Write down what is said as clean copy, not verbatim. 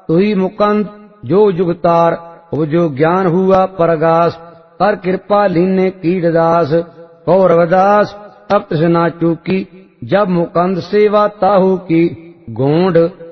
तुही मुकंद जो जुगतार, उपजो ज्ञान हुआ परगास, कर कृपा लीने कीड़दास, कौरवदास अब तिस ना चूकी, जब मुकंद सेवा ताहू की, गोंड